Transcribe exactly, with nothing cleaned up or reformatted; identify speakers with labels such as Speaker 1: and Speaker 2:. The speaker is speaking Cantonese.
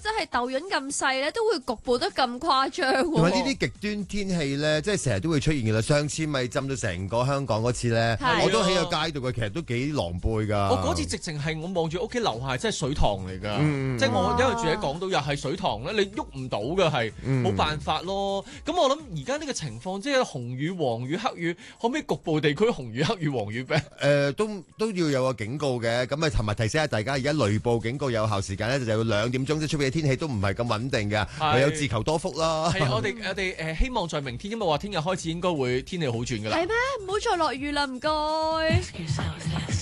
Speaker 1: 真係豆潤咁細咧，都會局部得咁誇張。
Speaker 2: 同埋呢啲極端天氣咧，即係成日都會出現嘅啦。上次咪浸到成個香港嗰次咧，我都喺個街度嘅，其實都幾狼狽㗎。
Speaker 3: 我嗰次直情係我望住屋企樓下，即係水塘嚟㗎，嗯、即係我因為住喺港島又係水塘咧，你喐唔到㗎係，冇、嗯、辦法咯。咁我諗而家呢個情況，即係紅雨、黃雨、黑雨，可唔可以局部地區紅雨、黑雨、黃雨咩？誒、
Speaker 2: 呃，都都要有個警告嘅。咁啊，尋日提醒下大家，而家雷暴警告有效時間咧，就要兩點鐘，即係出邊嘅天氣都唔係咁穩定嘅，唯有自求多福啦。
Speaker 3: 係我哋我哋誒希望在明天，因為話聽日開始應該會天氣好轉㗎啦。
Speaker 1: 係咩？唔好再落雨啦，唔該。